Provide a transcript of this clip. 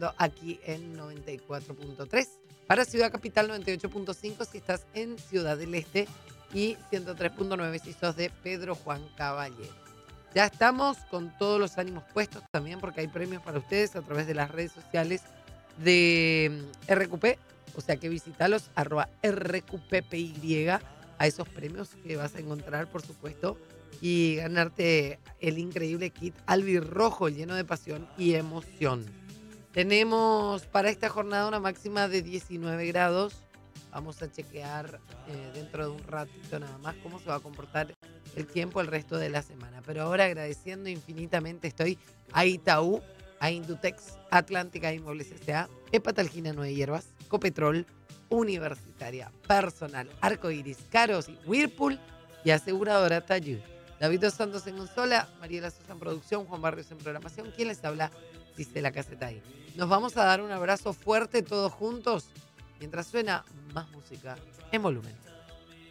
compartiendo aquí en 94.3. Para Ciudad Capital 98.5 si estás en Ciudad del Este y 103.9 si sos de Pedro Juan Caballero. Ya estamos con todos los ánimos puestos también porque hay premios para ustedes a través de las redes sociales de RQP. O sea que visitalos, @RQPPY, a esos premios que vas a encontrar, por supuesto, y ganarte el increíble kit albirrojo lleno de pasión y emoción. Tenemos para esta jornada una máxima de 19 grados. Vamos a chequear dentro de un ratito nada más cómo se va a comportar el tiempo el resto de la semana. Pero ahora agradeciendo infinitamente estoy a Itaú, a Indutex, Atlántica Inmuebles S.A., Hepatalgina Nueve Hierbas, Copetrol, Universitaria, Personal, Arcoiris, Caros y Whirlpool y Aseguradora Tayud. David Dos Santos en consola, Mariela Sosa en producción, Juan Barrios en programación. ¿Quién les habla? Gisela Casetay. Nos vamos a dar un abrazo fuerte todos juntos mientras suena más música en volumen.